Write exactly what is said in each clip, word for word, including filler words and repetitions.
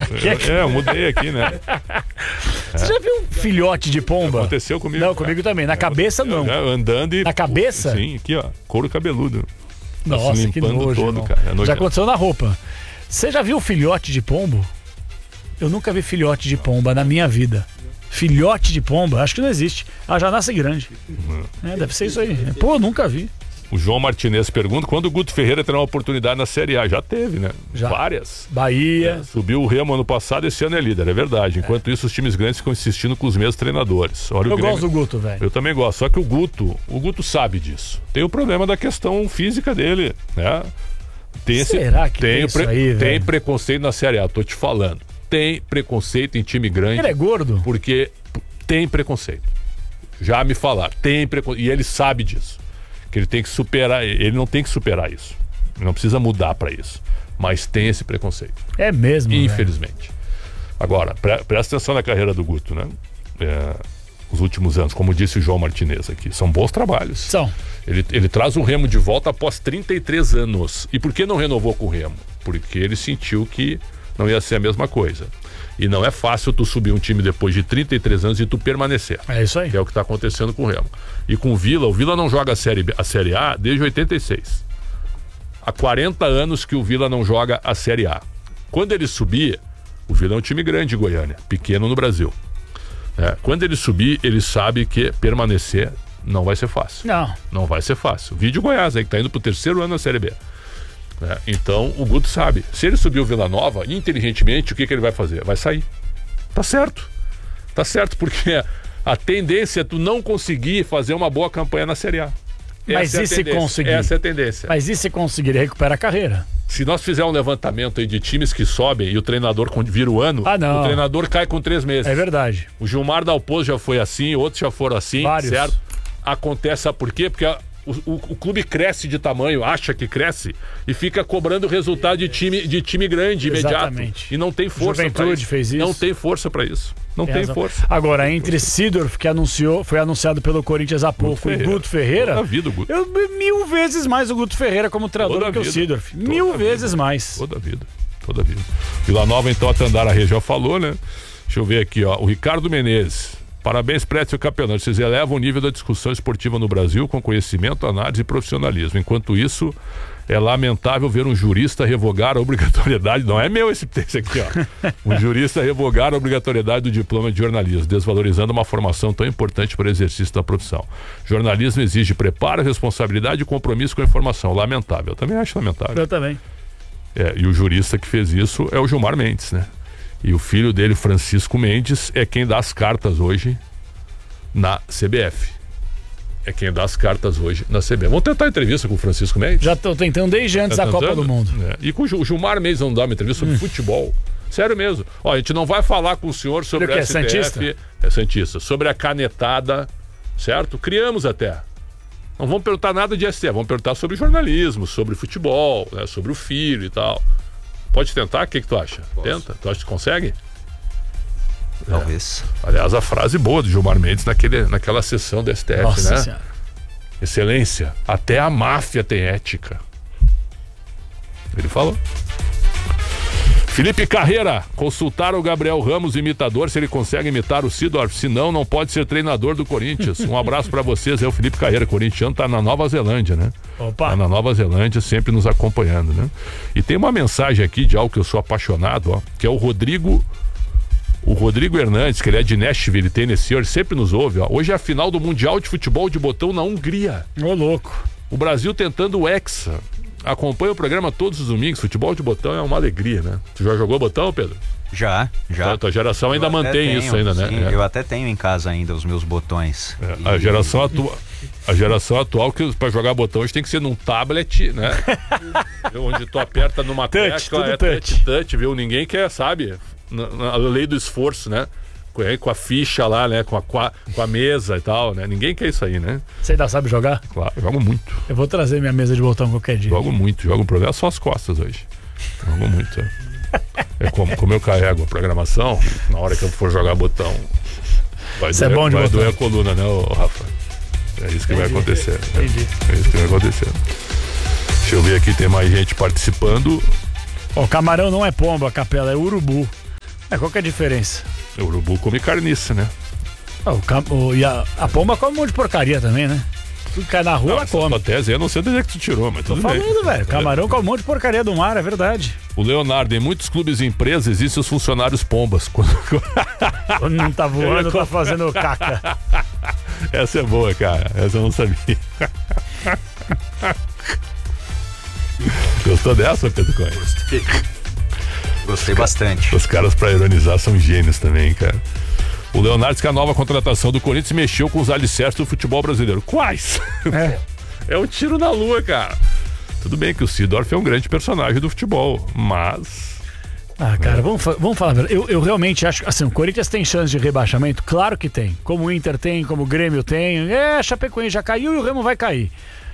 É, é, eu mudei aqui, né? Você é. já viu um filhote de pomba? Aconteceu comigo. Não, comigo também. Na é, cabeça, não. Andando e... Na cabeça? Sim, aqui, ó. Couro cabeludo. Nossa, assim, que nojo, todo, cara. É já aconteceu na roupa. Você já viu filhote de pombo? Eu nunca vi filhote de pomba na minha vida. Filhote de pomba? Acho que não existe. Ela já nasce grande. Uhum. É, deve ser isso aí. Pô, eu nunca vi. O João Martinez pergunta quando o Guto Ferreira terá uma oportunidade na Série A. Já teve, né? Já. Várias. Bahia. É, subiu o Remo ano passado, esse ano é líder, é verdade. Enquanto é. isso, os times grandes ficam insistindo com os mesmos treinadores. Olha, eu o Grêmio... gosto do Guto, velho. Eu também gosto. Só que o Guto, o Guto sabe disso. Tem o problema da questão física dele, né? Tem Será esse... que tem, tem isso pre... aí, tem preconceito na Série A, tô te falando. Tem preconceito em time grande. Ele é gordo? Porque tem preconceito. Já me falaram, tem preconceito. E ele sabe disso. Que ele tem que superar, ele não tem que superar isso. Ele não precisa mudar para isso. Mas tem esse preconceito. É mesmo, infelizmente. Velho. Agora, pre- presta atenção na carreira do Guto, né? É, os últimos anos, como disse o João Martinez aqui, são bons trabalhos. São. Ele, ele traz o Remo de volta após trinta e três anos. E por que não renovou com o Remo? Porque ele sentiu que não ia ser a mesma coisa. E não é fácil tu subir um time depois de trinta e três anos e tu permanecer. É isso aí. Que é o que está acontecendo com o Remo. E com o Vila, o Vila não joga a série, B, a série A desde oitenta e seis. Há quarenta anos que o Vila não joga a Série A. Quando ele subir, o Vila é um time grande de Goiânia, pequeno no Brasil. É, quando ele subir, ele sabe que permanecer não vai ser fácil. Não. Não vai ser fácil. Vídeo Goiás aí, que está indo pro terceiro ano da Série B. É, então, o Guto sabe. Se ele subir o Vila Nova, inteligentemente, o que, que ele vai fazer? Vai sair. Tá certo. Tá certo, porque a tendência é tu não conseguir fazer uma boa campanha na Série A. Mas Essa e é se conseguir? Essa é a tendência. Mas e se conseguir? Ele recupera a carreira. Se nós fizermos um levantamento aí de times que sobem e o treinador vira o ano, ah, não. o treinador cai com três meses. É verdade. O Gilmar Dalpozo já foi assim, outros já foram assim, Vários. certo? Acontece, sabe por quê? Porque a, o, o, o clube cresce de tamanho, acha que cresce e fica cobrando resultado de time, de time grande, imediato. Exatamente. E não tem força para isso. Fez isso. Não tem força para isso. Não tem, tem tem força. Agora, entre Seedorf, que anunciou, foi anunciado pelo Corinthians há pouco, e Guto Ferreira, toda a vida, o Guto. Eu mil vezes mais o Guto Ferreira como treinador do que o Seedorf. Mil vezes mais. Toda a vida. Toda a vida. Vila Nova, então, a Tandara Reis já falou, né? Deixa eu ver aqui, ó. O Ricardo Menezes. Parabéns, Prédio e Capelão. Vocês elevam o nível da discussão esportiva no Brasil com conhecimento, análise e profissionalismo. Enquanto isso, é lamentável ver um jurista revogar a obrigatoriedade. Não é meu esse texto aqui, ó. Um jurista revogar a obrigatoriedade do diploma de jornalismo, desvalorizando uma formação tão importante para o exercício da profissão. Jornalismo exige preparo, responsabilidade e compromisso com a informação. Lamentável. Eu também acho lamentável. Eu também. É, e o jurista que fez isso é o Gilmar Mendes, né? E o filho dele, Francisco Mendes, é quem dá as cartas hoje na C B F. É quem dá as cartas hoje na C B F. Vamos tentar a entrevista com o Francisco Mendes? Já estou tentando desde antes tá da Copa do Mundo. É. E com o Gilmar Mendes não dá uma entrevista sobre hum. futebol. Sério mesmo. Ó, a gente não vai falar com o senhor sobre a S T F. É Santista? É Santista. Sobre a canetada, certo? Criamos até. Não vamos perguntar nada de S T F. Vamos perguntar sobre jornalismo, sobre futebol, né? Sobre o filho e tal. Pode tentar? O que, que tu acha? Posso. Tenta? Tu acha que consegue? Talvez. É. Aliás, a frase boa do Gilmar Mendes naquele, naquela sessão do S T F, Nossa, né? Senhora. Excelência, até a máfia tem ética. Ele falou. Felipe Carreira, consultar o Gabriel Ramos, imitador, se ele consegue imitar o Seedorf, senão não pode ser treinador do Corinthians. Um abraço pra vocês, é o Felipe Carreira, corintiano, tá na Nova Zelândia, né? Opa. Tá na Nova Zelândia, sempre nos acompanhando, né? E tem uma mensagem aqui de algo que eu sou apaixonado, ó, que é o Rodrigo, o Rodrigo Hernandes, que ele é de Nashville, Tennessee, ele sempre nos ouve, ó. Hoje é a final do Mundial de Futebol de Botão na Hungria. Ô, louco. O Brasil tentando o Hexa. Acompanha o programa todos os domingos. Futebol de botão é uma alegria, né? Tu já jogou botão, Pedro? Já, já. A tua geração ainda eu mantém tenho, isso ainda, né? Sim, é. Eu até tenho em casa ainda os meus botões. É, e... a, geração atua... a geração atual, que para jogar botão, a gente tem que ser num tablet, né? Onde tu aperta numa touch, tecla, tudo é touch. touch, touch, viu? Ninguém quer, sabe? Na, na lei do esforço, né? Com a ficha lá, né? Com a, com a mesa e tal, né? Ninguém quer isso aí, né? Você ainda sabe jogar? Claro, eu jogo muito. Eu vou trazer minha mesa de botão qualquer dia. Jogo muito, jogo um problema só as costas hoje. Jogo muito. É, é como, como eu carrego a programação, na hora que eu for jogar botão, vai, Isso doer, é bom de vai botão. doer a coluna, né, ô, Rafa? É isso que Entendi. vai acontecer. Entendi. É, é isso que vai acontecer. Deixa eu ver aqui, tem mais gente participando. Ó, camarão não é pomba, Capela, é urubu. É, qual que é a diferença? O urubu come carniça, né? Ah, o cam... o... E a... a pomba come um monte de porcaria também, né? Tudo que cai na rua, Não, ela essa come. tua tese, eu não sei de onde é que tu tirou, mas Tô tudo bem. falando, velho. Camarão come um monte de porcaria do mar, é verdade. O Leonardo, em muitos clubes e empresas existem os funcionários pombas. Quando- Quando não tá voando, tá fazendo caca. Essa é boa, cara. Essa eu não sabia. Gostou dessa, Pedro Coelho? Gostei bastante. Os caras, pra ironizar, são gênios também, cara. O Leonardo diz que a nova contratação do Corinthians mexeu com os alicerces do futebol brasileiro. Quais? É. É um tiro na lua, cara. Tudo bem que o Seedorf é um grande personagem do futebol, mas... Ah, cara, vamos, fa- vamos falar a verdade. Eu, eu realmente acho que, assim, o Corinthians tem chance de rebaixamento? Claro que tem. Como o Inter tem, como o Grêmio tem. É, a Chapecoense já caiu e o Remo vai cair.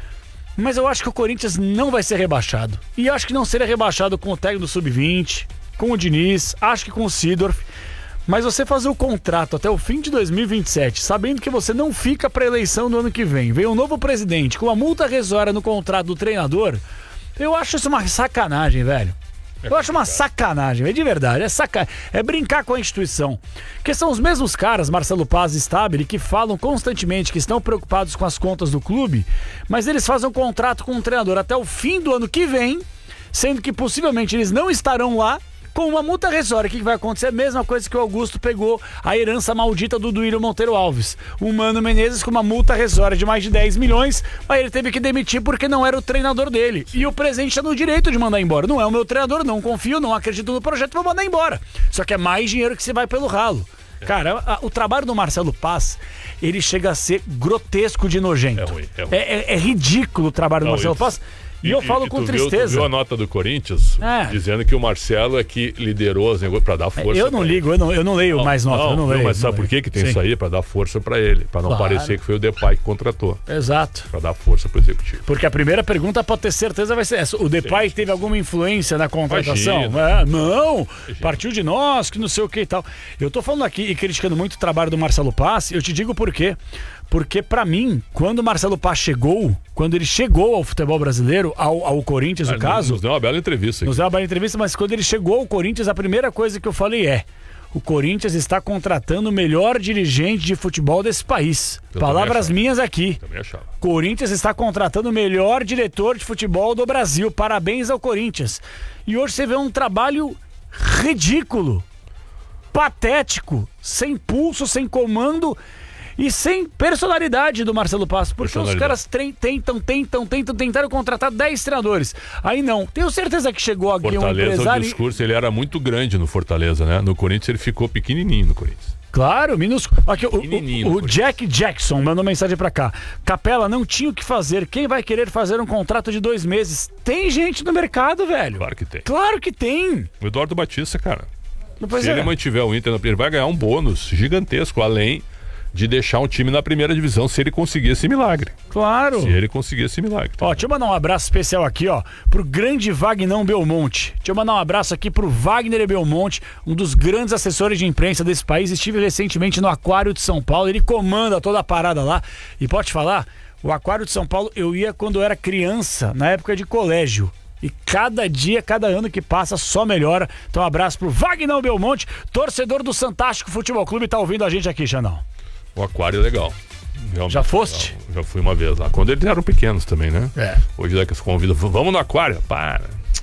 Mas eu acho que o Corinthians não vai ser rebaixado. E acho que não seria rebaixado com o técnico do sub vinte, com o Diniz, acho que com o Seedorf. Mas você fazer o contrato até o fim de dois mil e vinte e sete, sabendo que você não fica para a eleição do ano que vem, vem um novo presidente com uma multa rescisória no contrato do treinador, eu acho isso uma sacanagem, velho. Eu acho uma sacanagem, é de verdade, é saca... é brincar com a instituição. Porque são os mesmos caras, Marcelo Paz e Stabile, que falam constantemente que estão preocupados com as contas do clube, mas eles fazem um contrato com o treinador até o fim do ano que vem, sendo que possivelmente eles não estarão lá, com uma multa rescisória. O que vai acontecer? A mesma coisa que o Augusto pegou a herança maldita do Duílio Monteiro Alves. O Mano Menezes com uma multa rescisória de mais de dez milhões, aí ele teve que demitir porque não era o treinador dele. E o presidente está no direito de mandar embora. Não é o meu treinador, não confio, não acredito no projeto, vou mandar embora. Só que é mais dinheiro que você vai pelo ralo. Cara, a, o trabalho do Marcelo Paz, ele chega a ser grotesco de nojento. É ruim, é ruim. É, é- é ridículo o trabalho do Não, Marcelo isso- Paz. E, eu falo e com tu viu- tristeza. tu viu a nota do Corinthians É. dizendo que o Marcelo é que liderou os negócios pra dar força. Eu não pra ligo, eu não, eu não leio ele. mais nota, eu não não, leio. mas sabe não por leio. que que tem Sim. isso aí? Pra dar força pra ele, pra não Claro. parecer que foi o Depay que contratou, Exato. pra dar força pro executivo. Porque a primeira pergunta, pode ter certeza, vai ser essa. O Depay teve alguma influência na contratação? Imagina. É, não, partiu de nós, que não sei o que e tal. Eu tô falando aqui e criticando muito o trabalho do Marcelo Paz, eu te digo por quê. Porque, pra mim, quando o Marcelo Paz chegou, quando ele chegou ao futebol brasileiro, ao, ao Corinthians, no Ah, caso, Nos deu uma bela entrevista. nos Aqui. deu uma bela entrevista, mas quando ele chegou ao Corinthians, a primeira coisa que eu falei é: o Corinthians está contratando o melhor dirigente de futebol desse país. Eu Palavras também minhas aqui. Também achava. Corinthians está contratando o melhor diretor de futebol do Brasil. Parabéns ao Corinthians. E hoje você vê um trabalho ridículo, patético, sem pulso, sem comando e sem personalidade do Marcelo Paz. Porque os caras tre- tentam, tentam, tentam, tentaram contratar dez treinadores. Aí não. Tenho certeza que chegou aqui um Fortaleza, o empresário... discurso, ele era muito grande no Fortaleza, né? No Corinthians ele ficou pequenininho no Corinthians. Claro, minúsculo. Aqui, o, Pequenininho, o, o por Jack Jackson mandou mensagem pra cá. Capela, não tinha o que fazer. Quem vai querer fazer um contrato de dois meses? Tem gente no mercado, velho. Claro que tem. Claro que tem. O Eduardo Batista, cara, Pois se é. ele mantiver o Inter, ele vai ganhar um bônus gigantesco, além de deixar um time na primeira divisão, se ele conseguir esse milagre. Claro. Se ele conseguir esse milagre. Ó, deixa eu mandar um abraço especial aqui, ó, pro grande Vagnão Belmonte. Deixa eu mandar um abraço aqui pro Wagner Belmonte, um dos grandes assessores de imprensa desse país. Estive recentemente no Aquário de São Paulo, ele comanda toda a parada lá. E pode falar, o Aquário de São Paulo eu ia quando eu era criança, na época de colégio. E cada dia, cada ano que passa, só melhora. Então um abraço pro Vagnão Belmonte, torcedor do Santástico Futebol Clube, tá ouvindo a gente aqui, Xandão. O Aquário é legal. Realmente Já foste? legal. Já fui uma vez lá. Quando eles eram pequenos também, né? É. Hoje é que se convida, vamos no Aquário. Para.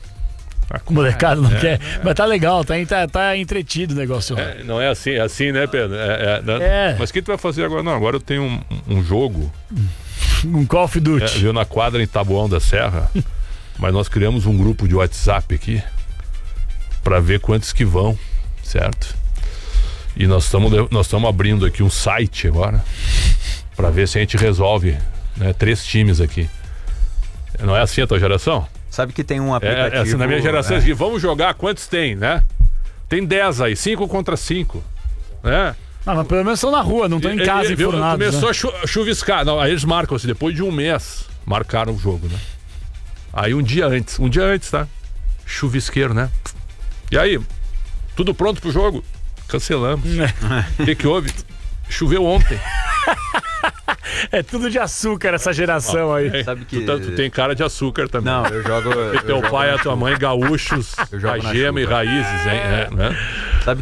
O molecado não quer, mas tá legal, tá, tá, tá entretido o negócio. É, não é assim, é assim, né, Pedro? É, é, né? É. Mas o que tu vai fazer agora? Não, agora eu tenho um, um jogo, Um Call of é, Duty. viu, na quadra em Taboão da Serra, mas nós criamos um grupo de WhatsApp aqui pra ver quantos que vão, certo? E nós estamos nós estamos abrindo aqui um site agora pra ver se a gente resolve, né, três times aqui. Não é assim a tua geração? Sabe que tem um É, aplicativo... é assim, na minha geração, é. é. Vamos jogar, quantos tem, né? Tem dez aí, cinco contra cinco, né? Ah, mas pelo menos estão na rua, não estão em casa Ele- viu, enfurnados. Começou né? a chu- chuviscar. Não, aí eles marcam assim, depois de um mês, marcaram o jogo, né? Aí um dia antes, um dia antes, tá? Chuvisqueiro, né? E aí, tudo pronto pro jogo? Cancelamos. O que que houve? Choveu ontem. É tudo de açúcar essa geração aí. Sabe que... Tu, tá- tu tem cara de açúcar também. Não, eu jogo... eu Teu jogo pai e na a tua chuva. mãe gaúchos, Eu jogo a na gema e chuva. raízes, hein? É, né?